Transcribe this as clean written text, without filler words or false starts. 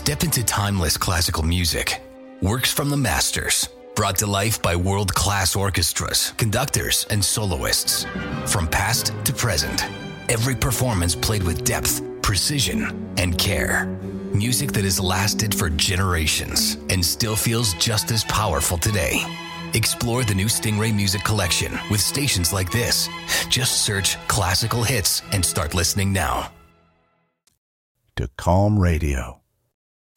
Step into timeless classical music. Works from the masters, brought to life by world-class orchestras, conductors, and soloists. From past to present, every performance played with depth, precision, and care. Music that has lasted for generations and still feels just as powerful today. Explore the new Stingray Music Collection with stations like this. Just search classical hits and start listening now. To Calm Radio.